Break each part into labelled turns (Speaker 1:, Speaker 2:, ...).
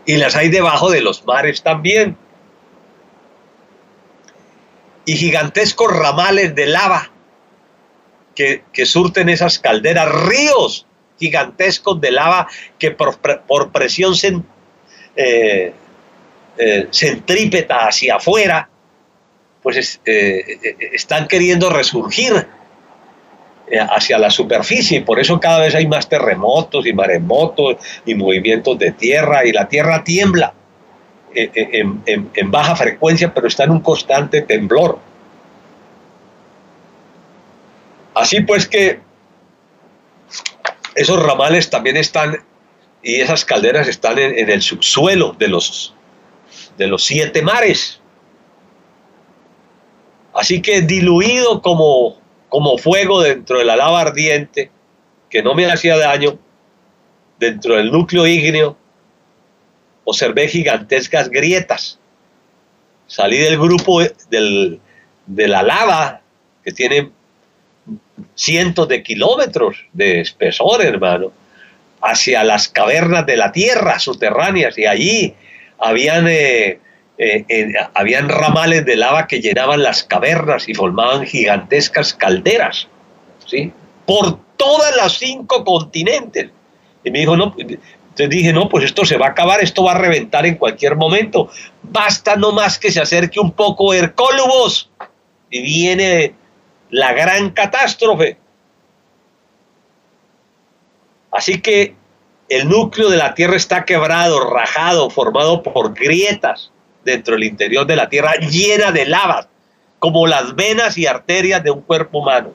Speaker 1: y las hay debajo de los mares también. Y gigantescos ramales de lava que surten esas calderas, ríos gigantescos de lava que por presión centrípeta hacia afuera, pues están queriendo resurgir hacia la superficie, y por eso cada vez hay más terremotos y maremotos y movimientos de tierra, y la tierra tiembla en baja frecuencia, pero está en un constante temblor. Así pues que esos ramales también están, y esas calderas están en el subsuelo de los 7 mares. Así que diluido como fuego dentro de la lava ardiente, que no me hacía daño, dentro del núcleo ígneo, observé gigantescas grietas. Salí del grupo de la lava, que tiene cientos de kilómetros de espesor, hermano, hacia las cavernas de la tierra subterráneas, y allí habían ramales de lava que llenaban las cavernas y formaban gigantescas calderas, ¿sí?, por todas las 5 continentes. Y me dijo, no, entonces dije, no, pues esto se va a acabar, esto va a reventar en cualquier momento, basta nomás que se acerque un poco Hercólubos y viene la gran catástrofe. Así que el núcleo de la Tierra está quebrado, rajado, formado por grietas dentro del interior de la Tierra, llena de lava, como las venas y arterias de un cuerpo humano.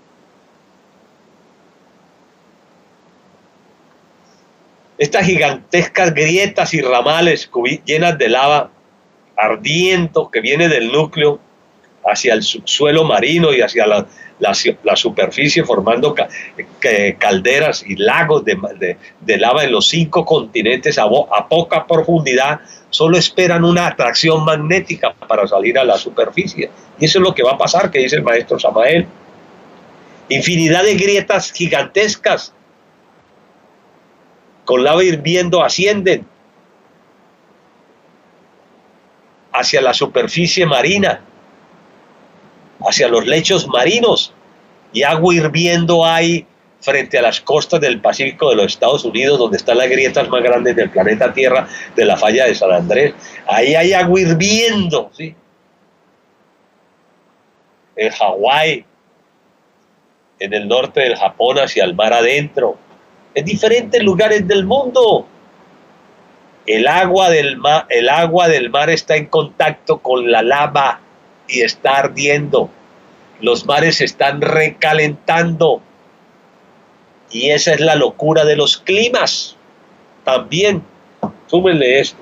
Speaker 1: Estas gigantescas grietas y ramales llenas de lava ardiendo que viene del núcleo hacia el subsuelo marino y hacia la superficie, formando calderas y lagos de lava en los 5 continentes a poca profundidad, solo esperan una atracción magnética para salir a la superficie. Y eso es lo que va a pasar, que dice el maestro Samael. Infinidad de grietas gigantescas con lava hirviendo ascienden hacia la superficie marina, hacia los lechos marinos, y agua hirviendo hay frente a las costas del Pacífico de los Estados Unidos, donde están las grietas más grandes del planeta Tierra, de la falla de San Andrés. Ahí hay agua hirviendo, ¿sí? En Hawái, en el norte del Japón, hacia el mar adentro, en diferentes lugares del mundo. El agua del mar está en contacto con la lava y está ardiendo. Los mares se están recalentando, y esa es la locura de los climas también. Súmenle esto: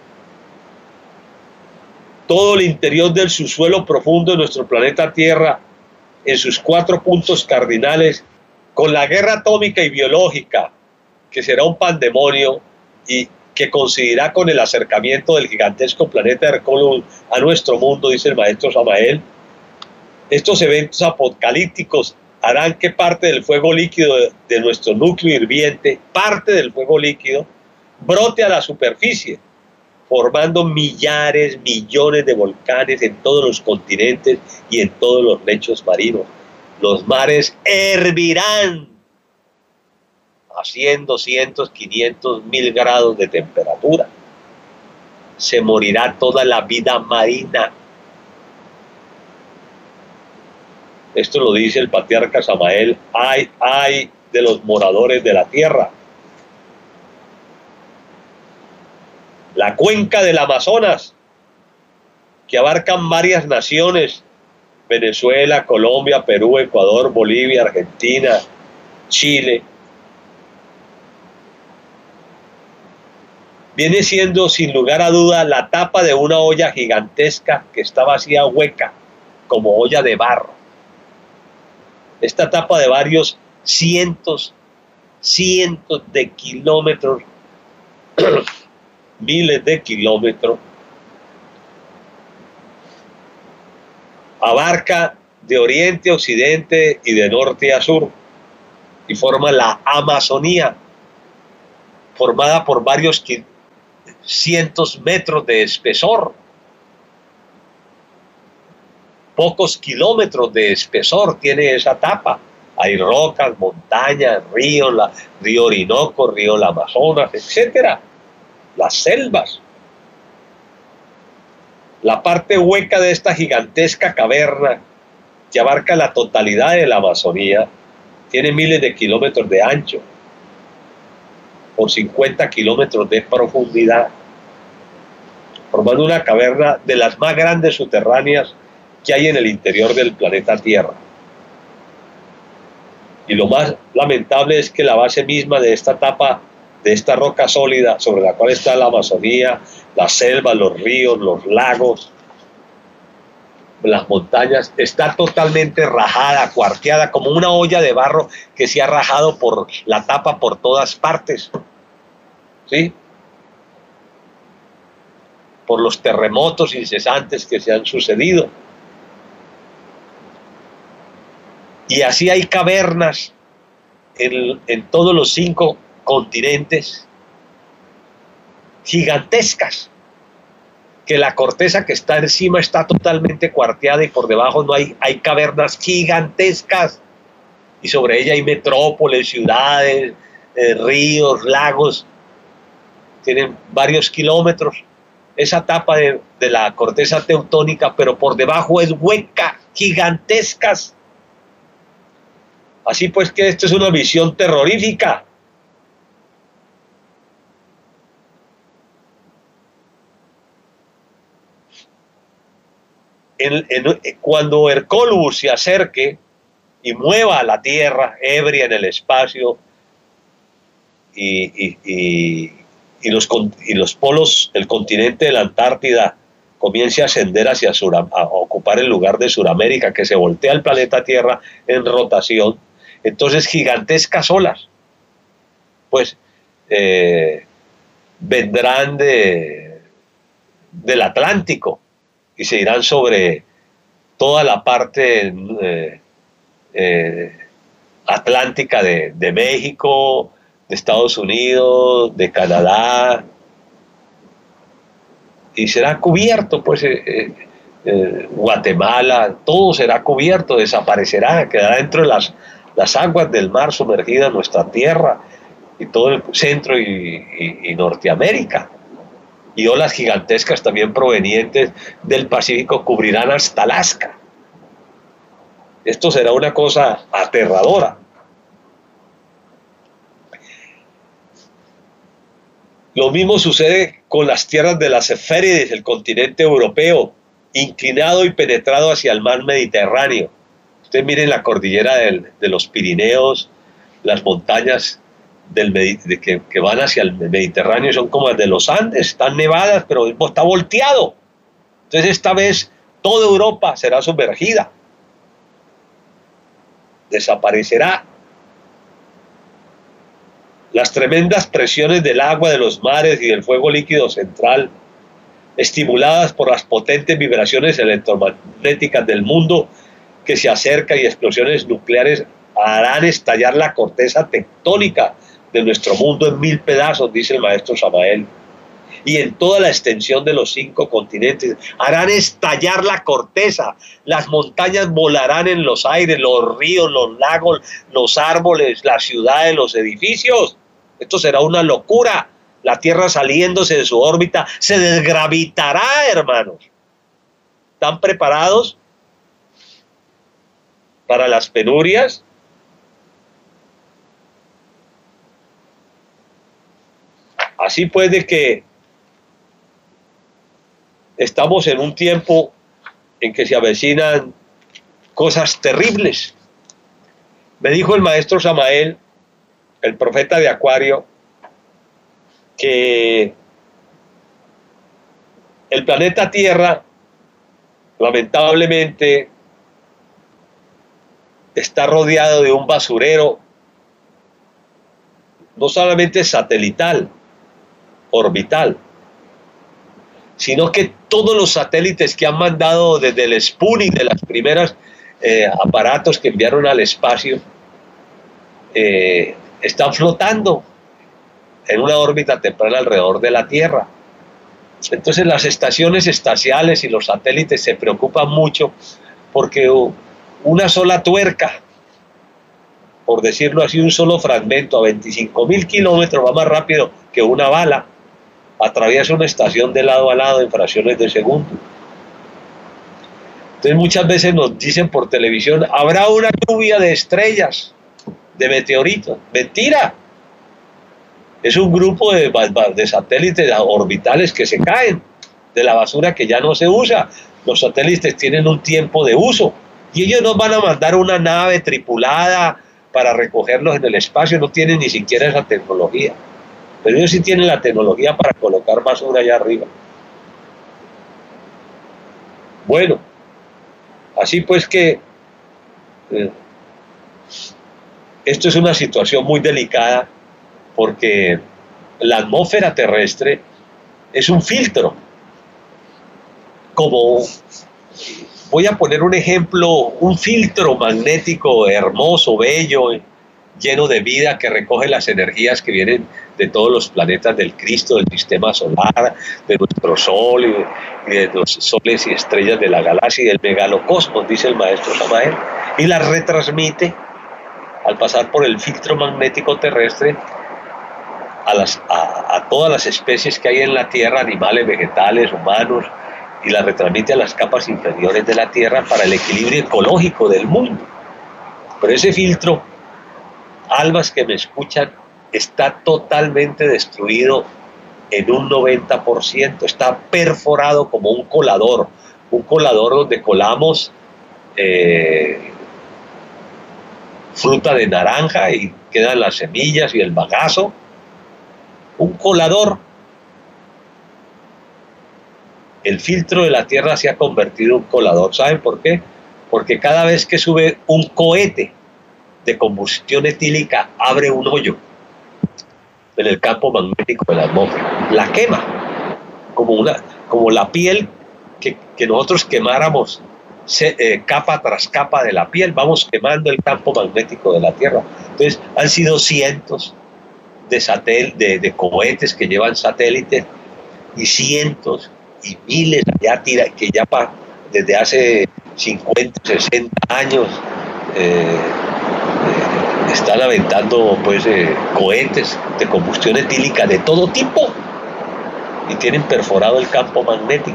Speaker 1: todo el interior del subsuelo profundo de nuestro planeta Tierra, en sus 4 puntos cardinales, con la guerra atómica y biológica, que será un pandemonio y que coincidirá con el acercamiento del gigantesco planeta Hercólogos a nuestro mundo, dice el maestro Samael. Estos eventos apocalípticos harán que parte del fuego líquido de nuestro núcleo hirviente, parte del fuego líquido, brote a la superficie, formando millares, millones de volcanes en todos los continentes y en todos los lechos marinos. Los mares hervirán a 100, 200, 500, 1000 grados de temperatura. Se morirá toda la vida marina. Esto lo dice el patriarca Samael. Ay de los moradores de la tierra. La cuenca del Amazonas, que abarcan varias naciones: Venezuela, Colombia, Perú, Ecuador, Bolivia, Argentina, Chile, viene siendo sin lugar a duda la tapa de una olla gigantesca que está vacía, hueca, como olla de barro. Esta tapa de varios cientos de kilómetros, miles de kilómetros, abarca de oriente a occidente y de norte a sur, y forma la Amazonía, formada por varios cientos metros de espesor, pocos kilómetros de espesor tiene esa tapa. Hay rocas, montañas, ríos, río Orinoco, río Amazonas, etcétera, las selvas. La parte hueca de esta gigantesca caverna, que abarca la totalidad de la Amazonía, tiene miles de kilómetros de ancho, por 50 kilómetros de profundidad, formando una caverna de las más grandes subterráneas que hay en el interior del planeta Tierra. Y lo más lamentable es que la base misma de esta tapa, de esta roca sólida sobre la cual está la Amazonía, las selvas, los ríos, los lagos, las montañas, está totalmente rajada, cuarteada, como una olla de barro que se ha rajado por la tapa por todas partes, ¿sí? Por los terremotos incesantes que se han sucedido. Y así hay cavernas en todos los 5 continentes, gigantescas, que la corteza que está encima está totalmente cuarteada y por debajo no hay cavernas gigantescas, y sobre ella hay metrópoles, ciudades, ríos, lagos, tienen varios kilómetros esa tapa de la corteza teutónica, pero por debajo es hueca, gigantescas. Así pues que esto es una visión terrorífica. Cuando Hercólubus se acerque y mueva la Tierra ebria en el espacio y los polos, el continente de la Antártida comience a ascender hacia a ocupar el lugar de Sudamérica, que se voltea el planeta Tierra en rotación, entonces gigantescas olas pues vendrán del Atlántico y se irán sobre toda la parte atlántica de México, de Estados Unidos, de Canadá, y será cubierto, pues Guatemala, todo será cubierto, desaparecerá, quedará dentro de las aguas del mar sumergida nuestra tierra y todo el centro y Norteamérica. Y olas gigantescas también provenientes del Pacífico cubrirán hasta Alaska. Esto será una cosa aterradora. Lo mismo sucede con las tierras de las Hespérides, el continente europeo, inclinado y penetrado hacia el mar Mediterráneo. Ustedes miren la cordillera de los Pirineos, las montañas que van hacia el Mediterráneo son como las de los Andes, están nevadas, pero está volteado. Entonces esta vez toda Europa será sumergida, desaparecerá. Las tremendas presiones del agua de los mares y del fuego líquido central, estimuladas por las potentes vibraciones electromagnéticas del mundo que se acerca y explosiones nucleares, harán estallar la corteza tectónica de nuestro mundo en 1000 pedazos, dice el maestro Samael, y en toda la extensión de los 5 continentes harán estallar la corteza. Las montañas volarán en los aires, los ríos, los lagos, los árboles, las ciudades, los edificios. Esto será una locura. La Tierra saliéndose de su órbita se desgravitará, hermanos. ¿Están preparados para las penurias? Así pues, de que estamos en un tiempo en que se avecinan cosas terribles. Me dijo el maestro Samael, el profeta de Acuario, que el planeta Tierra, lamentablemente, está rodeado de un basurero, no solamente satelital, orbital, sino que todos los satélites que han mandado desde el Sputnik, de las primeras aparatos que enviaron al espacio, están flotando en una órbita temprana alrededor de la Tierra. Entonces las estaciones espaciales y los satélites se preocupan mucho porque una sola tuerca, por decirlo así, un solo fragmento a 25.000 kilómetros va más rápido que una bala, atraviesa una estación de lado a lado en fracciones de segundo. Entonces muchas veces nos dicen por televisión, habrá una lluvia de estrellas, de meteoritos. Mentira. Es un grupo de satélites orbitales que se caen de la basura que ya no se usa. Los satélites tienen un tiempo de uso y ellos nos van a mandar una nave tripulada para recogerlos en el espacio. No tienen ni siquiera esa tecnología, pero ellos sí tienen la tecnología para colocar basura allá arriba. Bueno, así pues que esto es una situación muy delicada porque la atmósfera terrestre es un filtro. Como voy a poner un ejemplo, un filtro magnético hermoso, bello, lleno de vida, que recoge las energías que vienen de todos los planetas del Cristo, del sistema solar, de nuestro Sol y de los soles y estrellas de la galaxia y del megalocosmos, dice el maestro Samael, y las retransmite al pasar por el filtro magnético terrestre a todas las especies que hay en la Tierra, animales, vegetales, humanos, y las retransmite a las capas inferiores de la Tierra para el equilibrio ecológico del mundo. Pero ese filtro, almas que me escuchan, está totalmente destruido en un 90%, está perforado como un colador donde colamos fruta de naranja y quedan las semillas y el bagazo, un colador. El filtro de la Tierra se ha convertido en un colador. ¿Saben por qué? Porque cada vez que sube un cohete de combustión etílica, abre un hoyo en el campo magnético de la atmósfera. La quema, como la piel que nosotros quemáramos capa tras capa de la piel, vamos quemando el campo magnético de la Tierra. Entonces, han sido cientos de cohetes que llevan satélites y cientos y miles que ya desde hace 50, 60 años están aventando pues cohetes de combustión etílica de todo tipo y tienen perforado el campo magnético.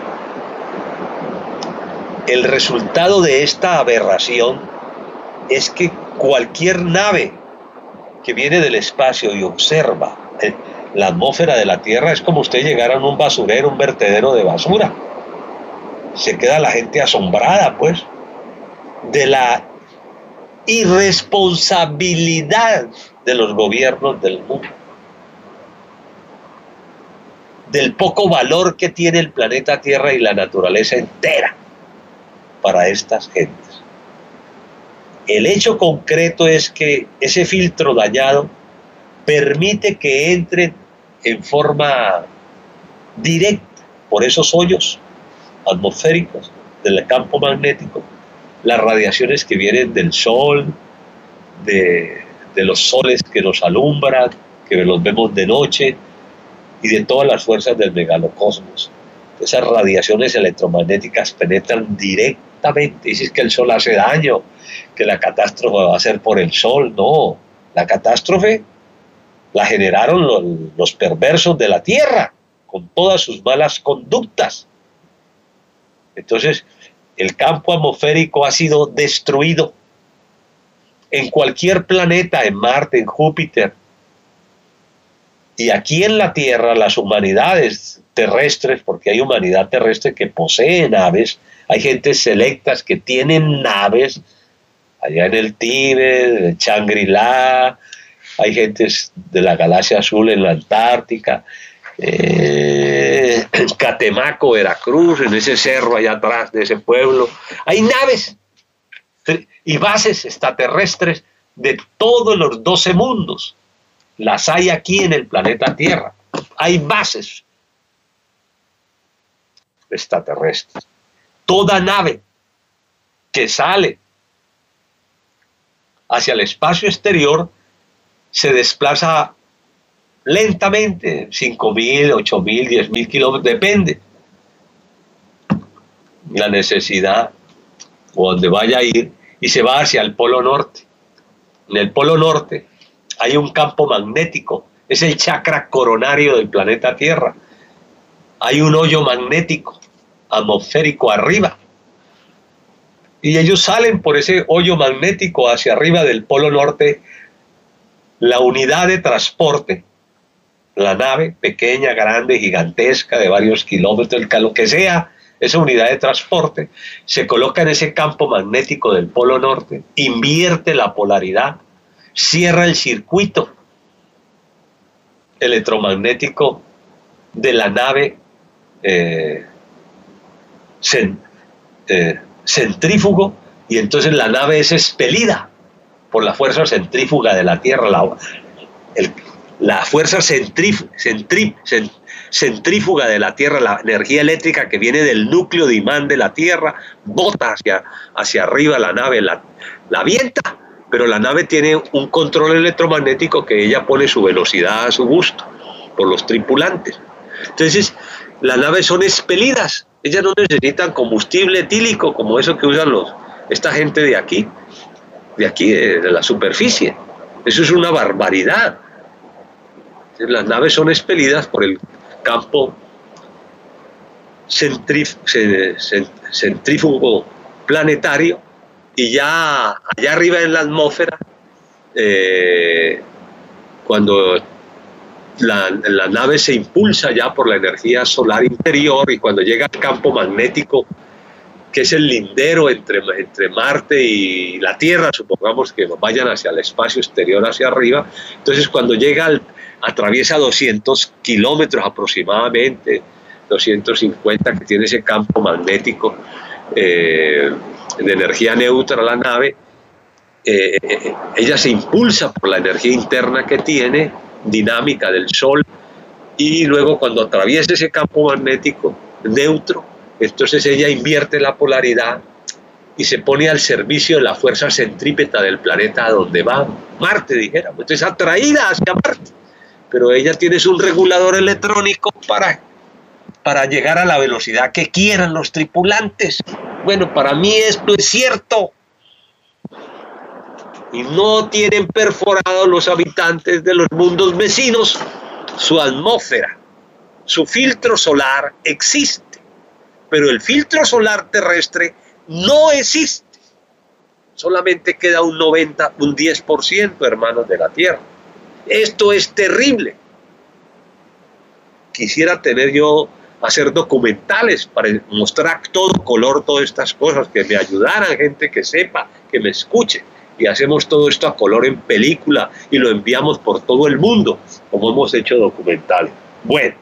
Speaker 1: El resultado de esta aberración es que cualquier nave que viene del espacio y observa la atmósfera de la Tierra es como usted llegara a un basurero, un vertedero de basura. Se queda la gente asombrada, pues, de la irresponsabilidad de los gobiernos del mundo, del poco valor que tiene el planeta Tierra y la naturaleza entera para estas gentes. El hecho concreto es que ese filtro dañado permite que entren en forma directa por esos hoyos atmosféricos del campo magnético las radiaciones que vienen del Sol, de los soles que nos alumbran, que los vemos de noche, y de todas las fuerzas del megalocosmos. Esas radiaciones electromagnéticas penetran directamente. Dices que el Sol hace daño, que la catástrofe va a ser por el Sol. No, la catástrofe la generaron los perversos de la Tierra, con todas sus malas conductas. Entonces, el campo atmosférico ha sido destruido en cualquier planeta, en Marte, en Júpiter. Y aquí en la Tierra, las humanidades terrestres, porque hay humanidad terrestre que posee naves, hay gentes selectas que tienen naves, allá en el Tíbet, en Shangri-La, hay gentes de la galaxia azul en la Antártica, en Catemaco, Veracruz, en ese cerro allá atrás de ese pueblo, hay naves y bases extraterrestres de todos los 12 mundos. Las hay aquí en el planeta Tierra. Hay bases extraterrestres. Toda nave que sale hacia el espacio exterior se desplaza lentamente, 5.000, 8.000, 10.000 kilómetros, depende la necesidad o donde vaya a ir, y se va hacia el Polo Norte. En el Polo Norte hay un campo magnético, es el chakra coronario del planeta Tierra. Hay un hoyo magnético atmosférico arriba, y ellos salen por ese hoyo magnético hacia arriba del Polo Norte. La unidad de transporte, la nave, pequeña, grande, gigantesca, de varios kilómetros, lo que sea, esa unidad de transporte, se coloca en ese campo magnético del Polo Norte, invierte la polaridad, cierra el circuito electromagnético de la nave centrífugo, y entonces la nave es expelida por la fuerza centrífuga de la Tierra, la fuerza centrífuga de la Tierra, la energía eléctrica que viene del núcleo de imán de la Tierra, bota hacia arriba la nave, la avienta, pero la nave tiene un control electromagnético que ella pone su velocidad a su gusto por los tripulantes. Entonces las naves son expelidas, ellas no necesitan combustible etílico como eso que usan esta gente de aquí, de la superficie. Eso es una barbaridad. Las naves son expelidas por el campo centrífugo planetario, y ya allá arriba en la atmósfera, cuando la nave se impulsa ya por la energía solar interior, y cuando llega al campo magnético, que es el lindero entre Marte y la Tierra, supongamos que vayan hacia el espacio exterior, hacia arriba, entonces cuando llega atraviesa 200 kilómetros aproximadamente, 250, que tiene ese campo magnético de energía neutra la nave, ella se impulsa por la energía interna que tiene, dinámica del Sol, y luego cuando atraviesa ese campo magnético neutro, entonces ella invierte la polaridad y se pone al servicio de la fuerza centrípeta del planeta a donde va Marte, dijéramos. Entonces atraída hacia Marte, pero ella tiene un regulador electrónico para llegar a la velocidad que quieran los tripulantes. Bueno, para mí esto es cierto. Y no tienen perforado los habitantes de los mundos vecinos su atmósfera. Su filtro solar existe, pero el filtro solar terrestre no existe. Solamente queda un 90, un 10%, hermanos de la Tierra. Esto es terrible. Quisiera hacer documentales para mostrar todo color, todas estas cosas, que me ayudaran gente que sepa, que me escuche. Y hacemos todo esto a color en película y lo enviamos por todo el mundo, como hemos hecho documentales. Bueno,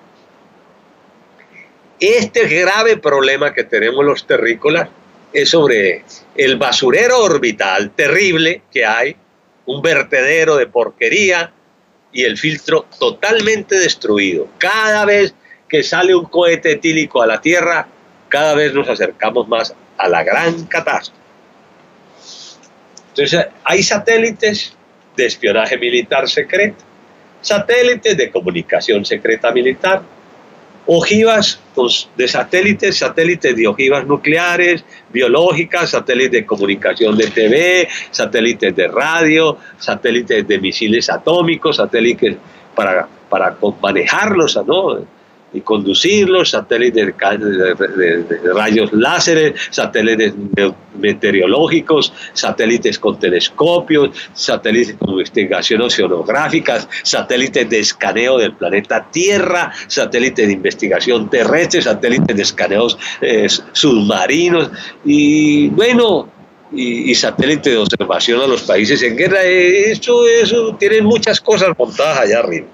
Speaker 1: este grave problema que tenemos los terrícolas es sobre el basurero orbital terrible que hay, un vertedero de porquería, y el filtro totalmente destruido. Cada vez que sale un cohete etílico a la Tierra, cada vez nos acercamos más a la gran catástrofe. Entonces hay satélites de espionaje militar secreto, satélites de comunicación secreta militar, ojivas de satélites de ojivas nucleares, biológicas, satélites de comunicación de TV, satélites de radio, satélites de misiles atómicos, satélites para manejarlos, ¿no?, y conducirlos, satélites de rayos láseres, satélites meteorológicos, satélites con telescopios, satélites con investigaciones oceanográficas, satélites de escaneo del planeta Tierra, satélites de investigación terrestre, satélites de escaneos submarinos, y bueno, y satélites de observación a los países en guerra. Eso tienen muchas cosas montadas allá arriba,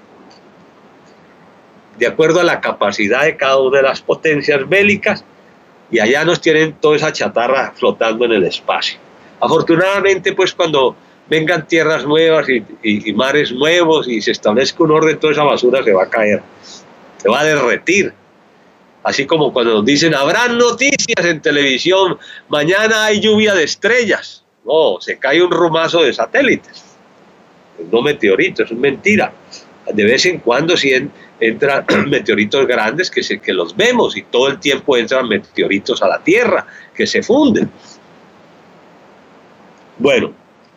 Speaker 1: de acuerdo a la capacidad de cada una de las potencias bélicas, y allá nos tienen toda esa chatarra flotando en el espacio. Afortunadamente, pues cuando vengan tierras nuevas y mares nuevos y se establezca un orden, toda esa basura se va a caer, se va a derretir. Así como cuando nos dicen, habrán noticias en televisión, mañana hay lluvia de estrellas. No, se cae un rumazo de satélites, no meteoritos, es mentira. De vez en cuando sí entran meteoritos grandes que los vemos, y todo el tiempo entran meteoritos a la Tierra que se funden. Bueno,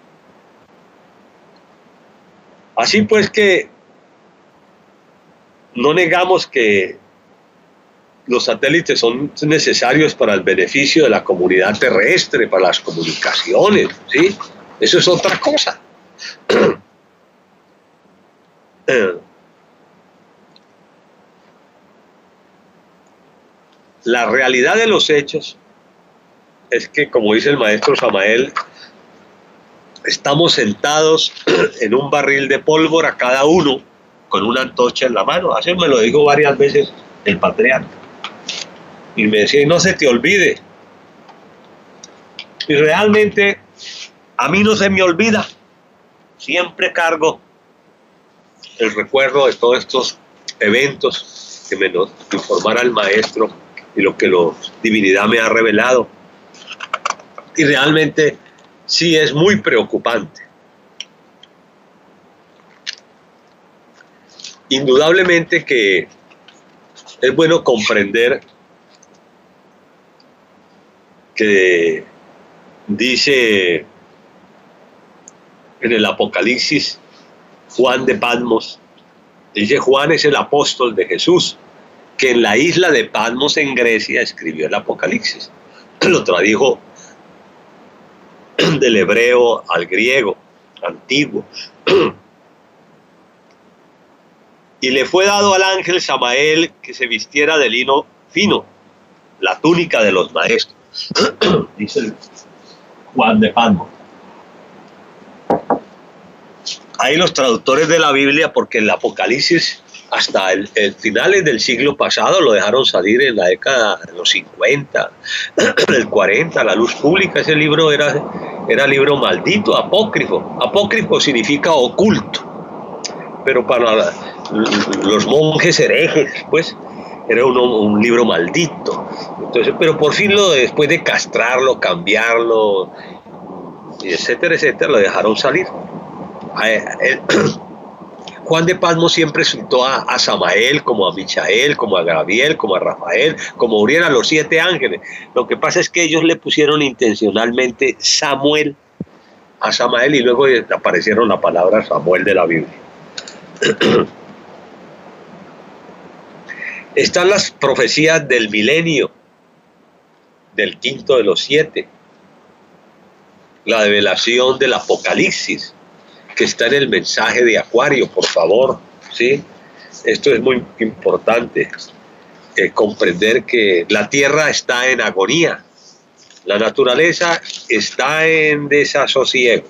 Speaker 1: así pues que no negamos que los satélites son necesarios para el beneficio de la comunidad terrestre, para las comunicaciones, ¿sí? Eso es otra cosa. La realidad de los hechos es que, como dice el maestro Samael, estamos sentados en un barril de pólvora, cada uno con una antorcha en la mano. Así me lo dijo varias veces el patriarca. Y me decía, y no se te olvide. Y realmente a mí no se me olvida. Siempre cargo el recuerdo de todos estos eventos que me informara el maestro y lo que la divinidad me ha revelado. Y realmente sí es muy preocupante. Indudablemente que es bueno comprender que dice en el Apocalipsis Juan de Patmos, dice Juan es el apóstol de Jesús, que en la isla de Patmos en Grecia escribió el Apocalipsis. Lo tradujo del hebreo al griego antiguo. Y le fue dado al ángel Samael que se vistiera de lino fino, la túnica de los maestros. Dice Juan de Patmos. Hay los traductores de la Biblia, porque el Apocalipsis hasta el finales del siglo pasado lo dejaron salir en la década de los 50, el 40, la luz pública. Ese libro era libro maldito, apócrifo. Apócrifo significa oculto, pero para los monjes herejes, pues, era un libro maldito. Entonces, pero por fin después de castrarlo, cambiarlo, etcétera, etcétera, lo dejaron salir. Juan de Patmos siempre citó a Samael, como a Michael, como a Gabriel, como a Rafael, como Uriel, a los 7 ángeles. Lo que pasa es que ellos le pusieron intencionalmente Samuel a Samael, y luego aparecieron la palabra Samuel de la Biblia. Están las profecías del milenio, del quinto de los 7, la revelación del Apocalipsis, que está en el mensaje de Acuario, por favor, ¿sí? Esto es muy importante, comprender que la tierra está en agonía, la naturaleza está en desasosiego,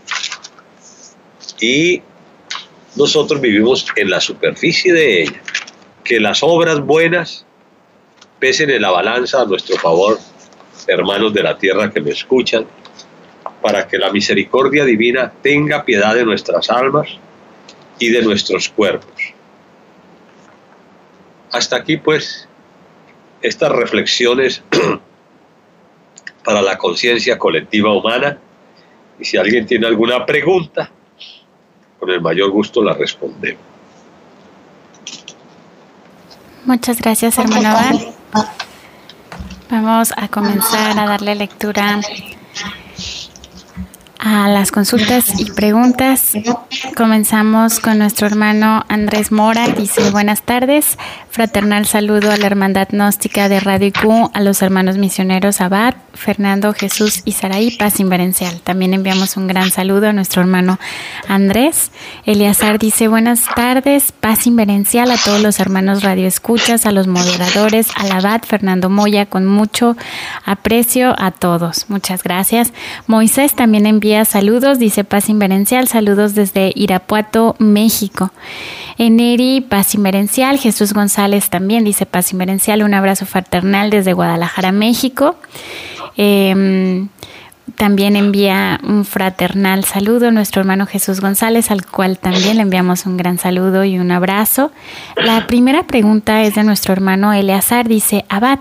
Speaker 1: y nosotros vivimos en la superficie de ella. Que las obras buenas pesen en la balanza a nuestro favor, hermanos de la tierra que me escuchan, para que la misericordia divina tenga piedad de nuestras almas y de nuestros cuerpos. Hasta aquí, pues, estas reflexiones para la conciencia colectiva humana, y si alguien tiene alguna pregunta, con el mayor gusto la respondemos.
Speaker 2: Muchas gracias, hermano Abad. Vamos a comenzar a darle lectura a las consultas y preguntas. Comenzamos con nuestro hermano Andrés Mora. Dice: buenas tardes, fraternal saludo a la Hermandad Gnóstica de Radio IQ, a los hermanos misioneros Abad, Fernando, Jesús y Saraí, paz inverencial. También enviamos un gran saludo a nuestro hermano Andrés. Eleazar dice: buenas tardes, paz inverencial a todos los hermanos radioescuchas, a los moderadores, al Abad Fernando Moya, con mucho aprecio a todos. Muchas gracias. Moisés también envía saludos, dice paz inverencial, saludos desde Irapuato, México. Eneri, paz inverencial. Jesús González también dice paz inverencial, un abrazo fraternal desde Guadalajara, México. También envía un fraternal saludo nuestro hermano Jesús González, al cual también le enviamos un gran saludo y un abrazo. La primera pregunta es de nuestro hermano Eleazar, dice: Abad,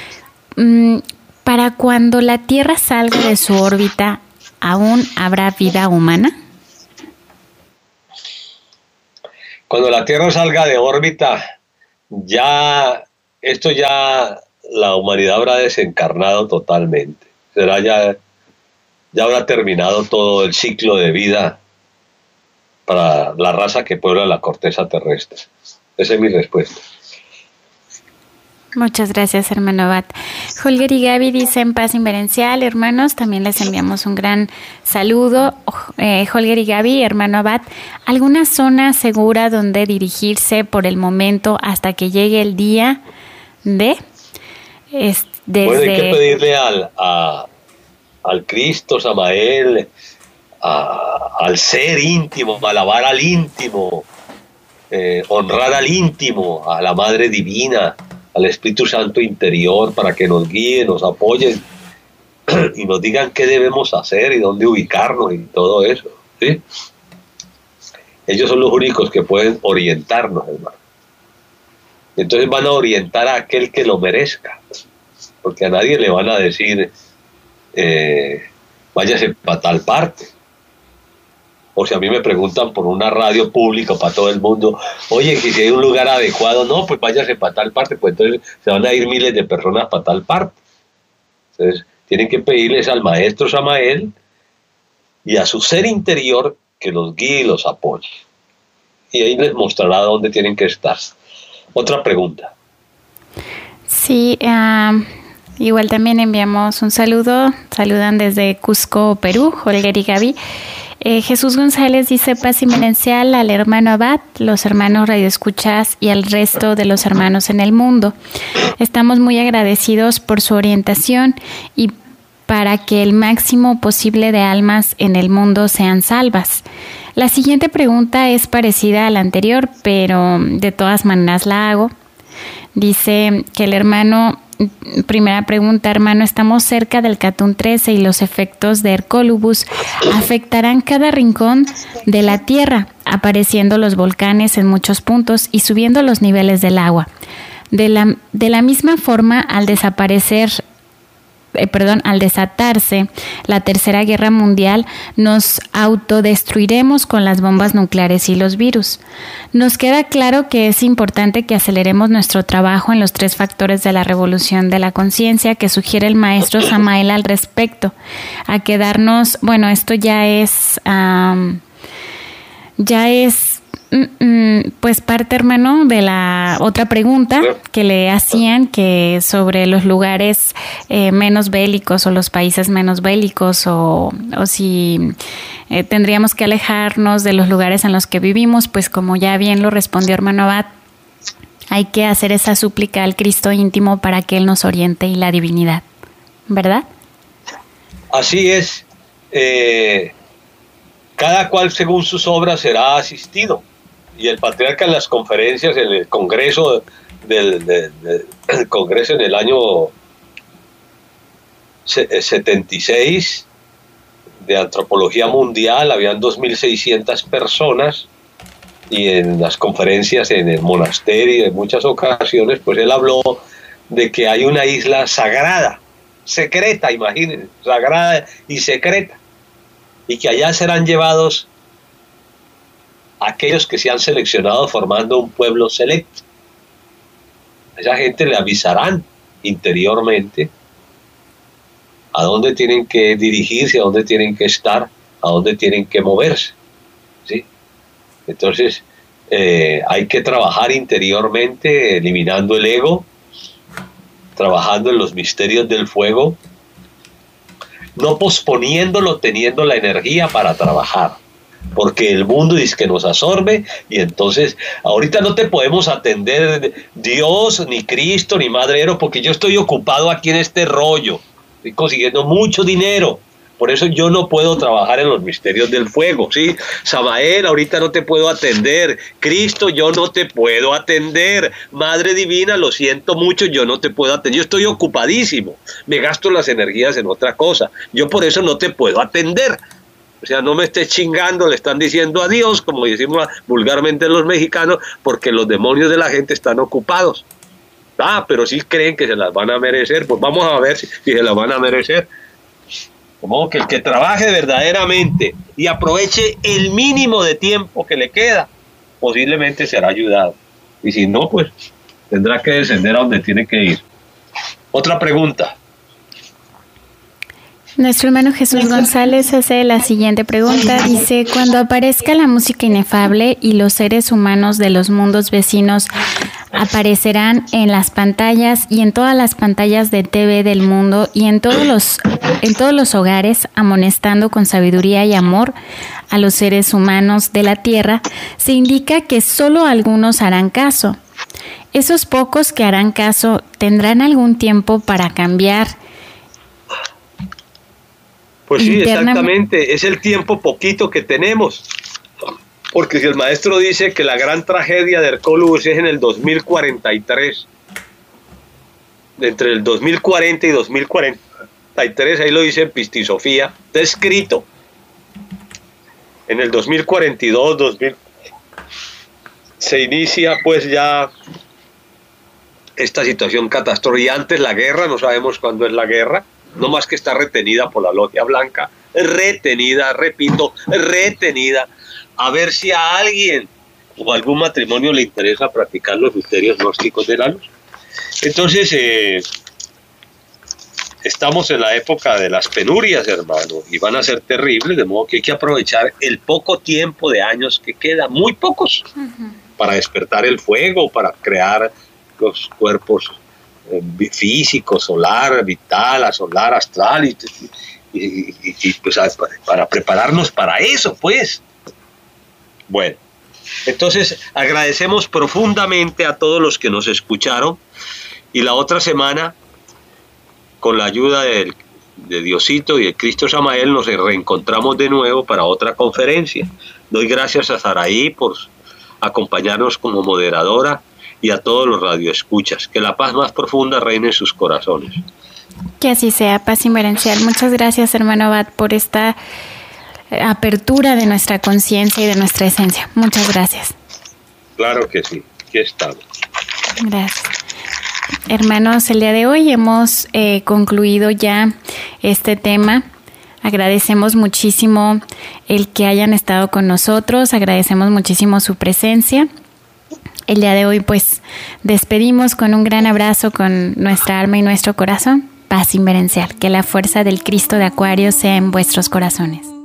Speaker 2: para cuando la Tierra salga de su órbita, ¿aún habrá vida humana?
Speaker 1: Cuando la Tierra salga de órbita, ya la humanidad habrá desencarnado totalmente. Ya habrá terminado todo el ciclo de vida para la raza que puebla la corteza terrestre. Esa es mi respuesta.
Speaker 2: Muchas gracias, hermano Abad. Holger y Gaby dicen paz inverencial, hermanos, también les enviamos un gran saludo. Holger y Gaby, hermano Abad, ¿alguna zona segura donde dirigirse por el momento hasta que llegue el día de?
Speaker 1: Bueno, hay que pedirle al Cristo, Samael, al ser íntimo, alabar al íntimo, honrar al íntimo, a la Madre Divina, al Espíritu Santo interior, para que nos guíen, nos apoyen y nos digan qué debemos hacer y dónde ubicarnos y todo eso, ¿sí? Ellos son los únicos que pueden orientarnos, hermano. Entonces van a orientar a aquel que lo merezca, porque a nadie le van a decir váyase para tal parte. O si a mí me preguntan por una radio pública para todo el mundo, oye, que si hay un lugar adecuado, no, pues váyase para tal parte, pues entonces se van a ir miles de personas para tal parte. Entonces tienen que pedirles al maestro Samael y a su ser interior que los guíe y los apoye. Y ahí les mostrará dónde tienen que estar. Otra pregunta.
Speaker 2: Sí, igual también enviamos un saludo. Saludan desde Cusco, Perú, Holger y Gaby. Jesús González dice paz inverencial al hermano Abad, los hermanos radioescuchas y al resto de los hermanos en el mundo. Estamos muy agradecidos por su orientación y para que el máximo posible de almas en el mundo sean salvas. La siguiente pregunta es parecida a la anterior, pero de todas maneras la hago. Dice que el hermano, primera pregunta, hermano, estamos cerca del Catún 13 y los efectos de Hercólubus afectarán cada rincón de la Tierra, apareciendo los volcanes en muchos puntos y subiendo los niveles del agua. De la misma forma, al desatarse la Tercera Guerra Mundial, nos autodestruiremos con las bombas nucleares y los virus. Nos queda claro que es importante que aceleremos nuestro trabajo en los 3 factores de la revolución de la conciencia que sugiere el maestro Samael al respecto. A quedarnos, bueno, esto ya es pues parte, hermano, de la otra pregunta que le hacían, que sobre los lugares menos bélicos o los países menos bélicos o si tendríamos que alejarnos de los lugares en los que vivimos. Pues como ya bien lo respondió hermano Abad, hay que hacer esa súplica al Cristo íntimo para que Él nos oriente y la divinidad, ¿verdad?
Speaker 1: Así es. Cada cual según sus obras será asistido. Y el patriarca en las conferencias, en el congreso del congreso en el año 76 de antropología mundial, habían 2.600 personas, y en las conferencias en el monasterio en muchas ocasiones, pues él habló de que hay una isla sagrada, secreta, imagínense, sagrada y secreta, y que allá serán llevados aquellos que se han seleccionado formando un pueblo selecto. A esa gente le avisarán interiormente a dónde tienen que dirigirse, a dónde tienen que estar, a dónde tienen que moverse, ¿sí? Entonces hay que trabajar interiormente, eliminando el ego, trabajando en los misterios del fuego, no posponiéndolo, teniendo la energía para trabajar. Porque el mundo dice que nos absorbe, y entonces ahorita no te podemos atender Dios, ni Cristo, ni Madre Ero, porque yo estoy ocupado aquí en este rollo, estoy consiguiendo mucho dinero, por eso yo no puedo trabajar en los misterios del fuego, ¿sí? Samael, ahorita no te puedo atender, Cristo, yo no te puedo atender, Madre Divina, lo siento mucho, yo no te puedo atender, yo estoy ocupadísimo, me gasto las energías en otra cosa, yo por eso no te puedo atender. O sea, no me estés chingando, le están diciendo adiós, como decimos vulgarmente los mexicanos, porque los demonios de la gente están ocupados. Pero sí creen que se las van a merecer, pues vamos a ver si se las van a merecer. Como que el que trabaje verdaderamente y aproveche el mínimo de tiempo que le queda, posiblemente será ayudado. Y si no, pues tendrá que descender a donde tiene que ir. Otra pregunta.
Speaker 2: Nuestro hermano Jesús González hace la siguiente pregunta. Dice, cuando aparezca la música inefable y los seres humanos de los mundos vecinos aparecerán en las pantallas y en todas las pantallas de TV del mundo y en todos los hogares, amonestando con sabiduría y amor a los seres humanos de la tierra, se indica que solo algunos harán caso. Esos pocos que harán caso tendrán algún tiempo para cambiar.
Speaker 1: Pues sí, exactamente, es el tiempo poquito que tenemos, porque si el maestro dice que la gran tragedia de Hercólogos es en el 2043, entre el 2040 y 2043, ahí lo dice en Pistisofía, está escrito, en el 2042, se inicia pues ya esta situación catastrófica, y antes la guerra, no sabemos cuándo es la guerra, no más que está retenida por la Logia Blanca, retenida, repito, retenida, a ver si a alguien o a algún matrimonio le interesa practicar los misterios gnósticos de la luz. Entonces, estamos en la época de las penurias, hermano, y van a ser terribles, de modo que hay que aprovechar el poco tiempo de años que queda, muy pocos, para despertar el fuego, para crear los cuerpos físico, solar, vital, solar, astral, y pues para prepararnos para eso, pues. Bueno, entonces agradecemos profundamente a todos los que nos escucharon, y la otra semana, con la ayuda de Diosito y de Cristo Samael, nos reencontramos de nuevo para otra conferencia. Doy gracias a Saraí por acompañarnos como moderadora, y a todos los radioescuchas. Que la paz más profunda reine en sus corazones.
Speaker 2: Que así sea, paz inverencial. Muchas gracias, hermano Abad, por esta apertura de nuestra conciencia y de nuestra esencia. Muchas gracias.
Speaker 1: Claro que sí, aquí estamos.
Speaker 2: Gracias. Hermanos, el día de hoy hemos concluido ya este tema. Agradecemos muchísimo el que hayan estado con nosotros, agradecemos muchísimo su presencia. El día de hoy pues despedimos con un gran abrazo con nuestra alma y nuestro corazón. Paz inverencial, que la fuerza del Cristo de Acuario sea en vuestros corazones.